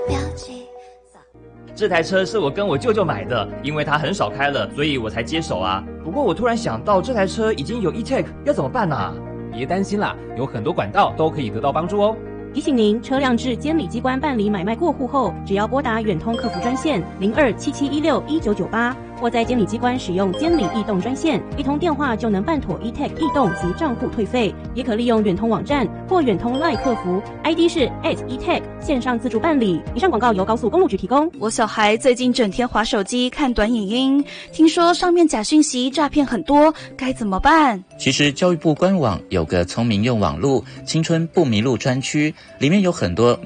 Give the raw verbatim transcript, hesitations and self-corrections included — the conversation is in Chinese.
标记。 这台车是我跟我舅舅买的，因为他很少开了，所以我才接手啊。不过我突然想到，这台车已经有 E-Tag， 要怎么办啊？ 别担心啦，有很多管道都可以得到帮助哦。 提醒您，车辆至监理机关办理买卖过户后，只要拨打远通客服专线零二七七一六一九九八，或在监理机关使用监理易动专线，一通电话就能办妥 E-Tag 易动及账户退费。也可利用远通网站或远通 LINE 客服 ，I D 是 at E-Tag 线上自助办理。以上广告由高速公路局提供。 我小孩最近整天滑手机看短影音，听说上面假讯息诈骗很多，该怎么办？ 其实教育部官网有个聪明用网路青春不迷路专区，里面有很多